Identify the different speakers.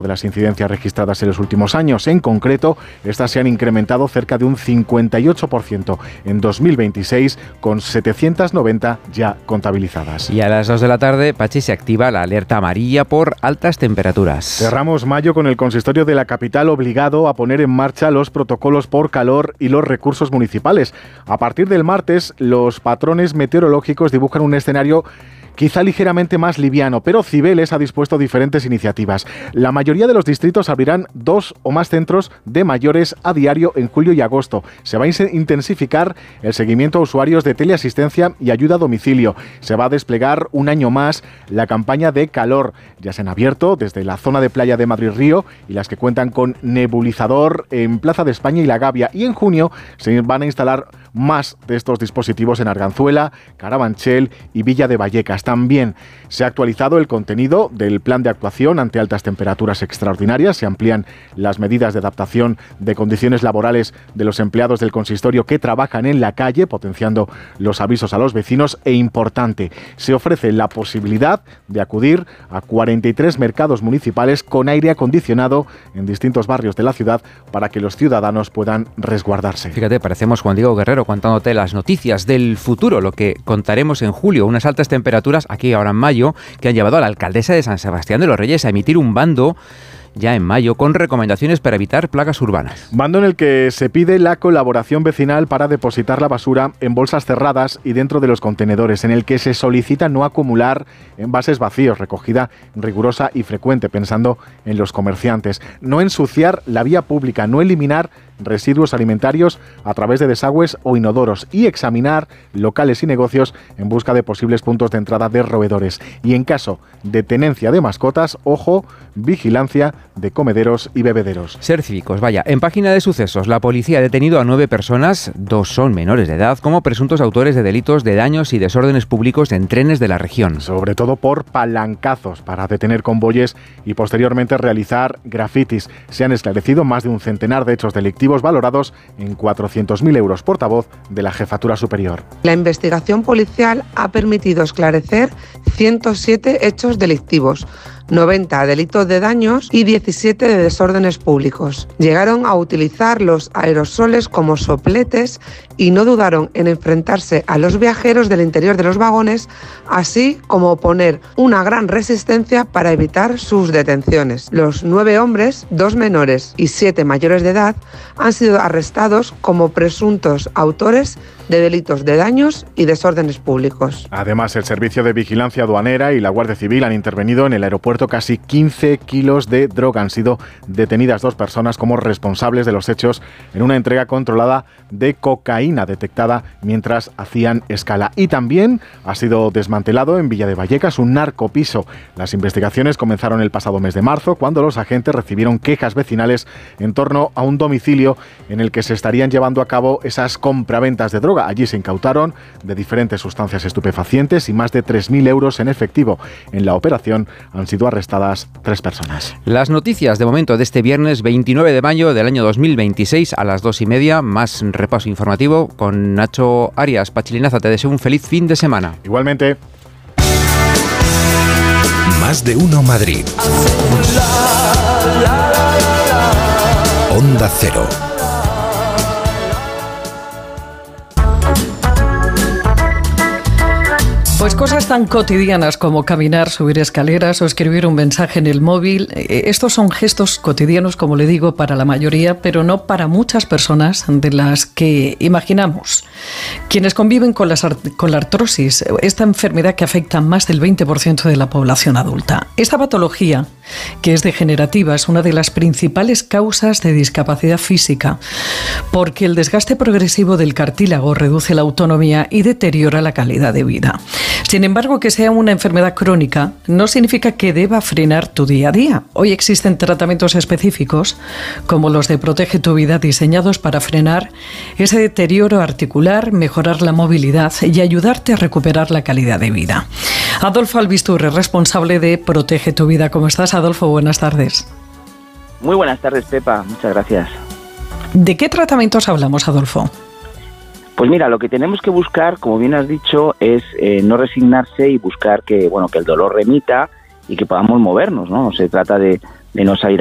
Speaker 1: de las incidencias registradas en los últimos años. En concreto, estas se han incrementado cerca de un 58% en 2026, con 790 ya contabilizadas.
Speaker 2: Y a las 2 de la tarde, Pachi, se activa la alerta amarilla por altas temperaturas.
Speaker 1: Cerramos mayo con el consistorio de la capital obligado a poner en marcha los protocolos por calor y los recursos municipales. A partir del martes, los patrones meteorológicos dibujan un escenario quizá ligeramente más liviano, pero Cibeles ha dispuesto diferentes iniciativas. La mayoría de los distritos abrirán 2 o más centros de mayores a diario en julio y agosto. Se va a intensificar el seguimiento a usuarios de teleasistencia y ayuda a domicilio. Se va a desplegar un año más la campaña de calor. Ya se han abierto desde la zona de playa de Madrid-Río y las que cuentan con nebulizador en Plaza de España y La Gavia. Y en junio se van a instalar más de estos dispositivos en Arganzuela, Carabanchel y Villa de Vallecas. También se ha actualizado el contenido del plan de actuación ante altas temperaturas extraordinarias. Se amplían las medidas de adaptación de condiciones laborales de los empleados del consistorio que trabajan en la calle, potenciando los avisos a los vecinos. E importante, se ofrece la posibilidad de acudir a 43 mercados municipales con aire acondicionado en distintos barrios de la ciudad para que los ciudadanos puedan resguardarse.
Speaker 2: Fíjate, parecemos Juan Diego Guerrero contándote las noticias del futuro, lo que contaremos en julio, unas altas temperaturas aquí ahora en mayo que han llevado a la alcaldesa de San Sebastián de los Reyes a emitir un bando ya en mayo con recomendaciones para evitar plagas urbanas.
Speaker 1: Bando en el que se pide la colaboración vecinal para depositar la basura en bolsas cerradas y dentro de los contenedores, en el que se solicita no acumular envases vacíos, recogida rigurosa y frecuente, pensando en los comerciantes, no ensuciar la vía pública, no eliminar residuos alimentarios a través de desagües o inodoros y examinar locales y negocios en busca de posibles puntos de entrada de roedores. Y en caso de tenencia de mascotas, ojo, vigilancia de comederos y bebederos.
Speaker 2: Ser cívicos, vaya. En página de sucesos, la policía ha detenido a 9 personas, 2 son menores de edad, como presuntos autores de delitos de daños y desórdenes públicos en trenes de la región.
Speaker 1: Sobre todo por palancazos para detener convoyes y posteriormente realizar grafitis. Se han esclarecido más de un centenar de hechos delictivos valorados en 400.000 euros. Portavoz de la Jefatura Superior.
Speaker 3: La investigación policial ha permitido esclarecer 107 hechos delictivos, 90 delitos de daños y 17 de desórdenes públicos. Llegaron a utilizar los aerosoles como sopletes y no dudaron en enfrentarse a los viajeros del interior de los vagones, así como oponer una gran resistencia para evitar sus detenciones. Los 9 hombres, 2 menores y 7 mayores de edad han sido arrestados como presuntos autores de delitos de daños y desórdenes públicos.
Speaker 1: Además, el Servicio de Vigilancia Aduanera y la Guardia Civil han intervenido en el aeropuerto. Casi 15 kilos de droga. Han sido detenidas 2 personas como responsables de los hechos en una entrega controlada de cocaína detectada mientras hacían escala. Y también ha sido desmantelado en Villa de Vallecas un narcopiso. Las investigaciones comenzaron el pasado mes de marzo, cuando los agentes recibieron quejas vecinales en torno a un domicilio en el que se estarían llevando a cabo esas compraventas de droga. Allí se incautaron de diferentes sustancias estupefacientes y más de 3.000 euros en efectivo. En la operación han sido arrestadas 3 personas.
Speaker 2: Las noticias de momento de este viernes 29 de mayo del año 2026 a las 2:30. Más repaso informativo con Nacho Arias. Pachilinaza, te deseo un feliz fin de semana.
Speaker 1: Igualmente.
Speaker 4: Más de uno Madrid. Onda Cero.
Speaker 5: Pues cosas tan cotidianas como caminar, subir escaleras o escribir un mensaje en el móvil. Estos son gestos cotidianos, como le digo, para la mayoría, pero no para muchas personas de las que imaginamos. Quienes conviven con la artrosis, esta enfermedad que afecta a más del 20% de la población adulta. Esta patología, que es degenerativa, es una de las principales causas de discapacidad física, porque el desgaste progresivo del cartílago reduce la autonomía y deteriora la calidad de vida. Sin embargo, que sea una enfermedad crónica no significa que deba frenar tu día a día. Hoy existen tratamientos específicos, como los de Protege tu Vida, diseñados para frenar ese deterioro articular, mejorar la movilidad y ayudarte a recuperar la calidad de vida. Adolfo Albisturre, responsable de Protege tu Vida. ¿Cómo estás, Adolfo? Buenas tardes.
Speaker 6: Muy buenas tardes, Pepa. Muchas gracias.
Speaker 5: ¿De qué tratamientos hablamos, Adolfo?
Speaker 6: Pues mira, lo que tenemos que buscar, como bien has dicho, es no resignarse y buscar que el dolor remita y que podamos movernos, ¿no? No se trata de de no salir